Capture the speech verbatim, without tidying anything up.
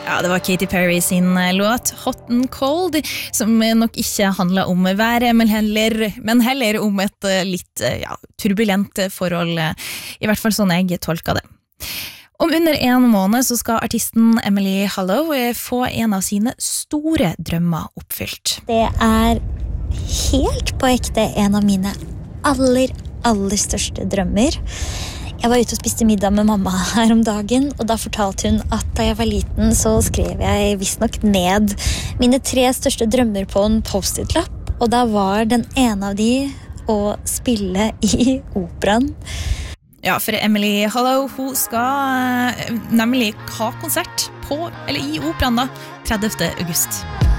Ja, det var Katy Perry sin låt Hot and Cold, som nok ikke handler om været, men heller, men heller om et litt ja, turbulent forhold, i hvert fall sånn jeg tolker det. Om under en måned så skal artisten Emily Hollow få en av sine store drømmer oppfylt. Det er helt på ekte en av mine aller, aller største drømmer. Jeg var ute og spiste middag med mamma her om dagen, og da fortalte hun at da jeg var liten så skrev jeg visst nok ned mine tre største drømmer på en post-it-lapp, og da var den ene av de å spille i operaen. Ja, for Emily Hollow, hun skal nemlig ha konsert på, eller i operaen da, tredivte august.